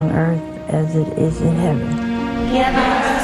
on earth as it is in heaven. Give us